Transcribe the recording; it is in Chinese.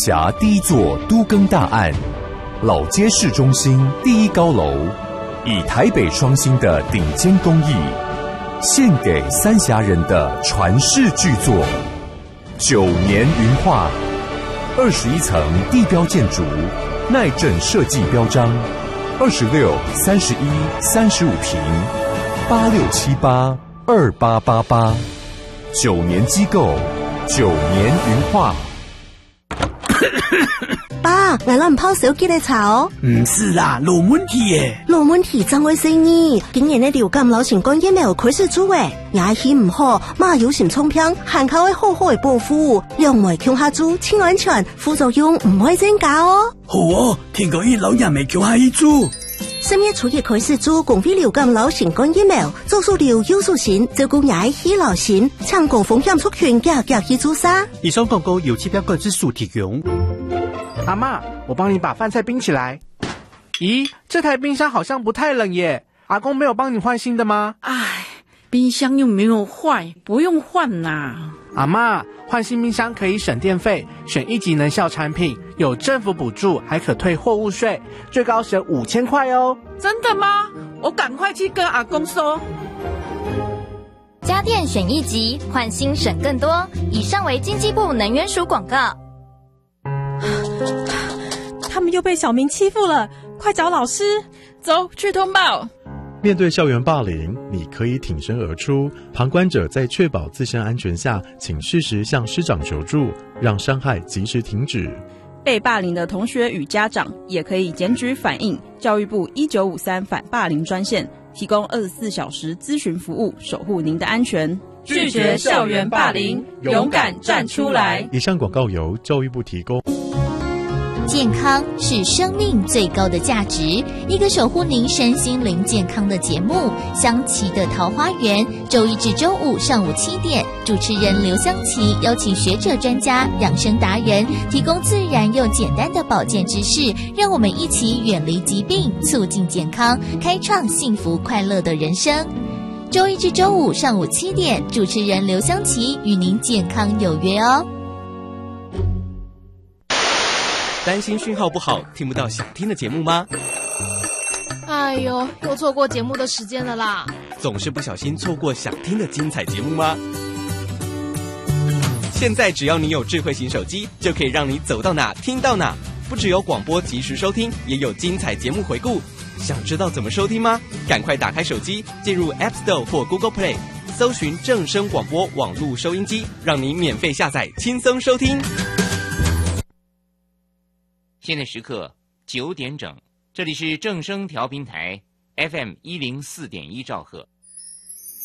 辖第一座都更大案，老街市中心第一高楼，以台北双星的顶尖工艺，献给三峡人的传世巨作9年云画，21层地标建筑，耐震设计标章，26、31、35坪，86782888，9年机构，9年云画。 爸，我们泡手机的茶哦。 不是啦，有问题耶。 有问题怎会生呢？今年的流感流行感染没开始做诶，牙齿唔好，马有心冲偏，含口会好好的保护，两枚强下做，清安全，副作用唔会增加哦。 好哦，听过伊老人未强下去做。 10月初一开始做公费流感流行感染苗，做数流有数型，照顾牙齿流行，抢购风险族群加去做啥？ 以上广告由标告之属提供。 阿嬷，我帮你把饭菜冰起来。咦，这台冰箱好像不太冷耶。阿公没有帮你换新的吗？ 唉，冰箱又没有坏，不用换啦。 阿嬷，换新冰箱可以省电费，选1级能效产品，有政府补助，还可退货物税，最高省5000块哦。 真的吗？我赶快去跟阿公说。 家电选1级，换新省更多。以上为经济部能源署广告。 他们又被小明欺负了，快找老师！ 走去通报。 面对校园霸凌，你可以挺身而出。旁观者在确保自身安全下，请适时向师长求助，让伤害及时停止。 被霸凌的同学与家长也可以检举反映教育部1953反霸凌专线，提供24小时咨询服务，守护您的安全。 拒绝校园霸凌，勇敢站出来。 以上广告由教育部提供。 健康是生命最高的价值，一个守护您身心灵健康的节目《香琪的桃花源》，周一至周五上午7点，主持人刘香琪邀请学者专家、养生达人，提供自然又简单的保健知识，让我们一起远离疾病，促进健康，开创幸福快乐的人生。周一至周五上午7点，主持人刘香琪与您健康有约哦。 担心讯号不好，听不到想听的节目吗？ 哎呦，又错过节目的时间了啦！ 总是不小心错过想听的精彩节目吗？现在只要你有智慧型手机，就可以让你走到哪听到哪。不只有广播及时收听，也有精彩节目回顾。想知道怎么收听吗？赶快打开手机，进入 App Store 或 Google Play， 搜寻正声广播网络收音机，让你免费下载，轻松收听。 现在时刻9点整，这里是正声调频台 FM104.1兆赫。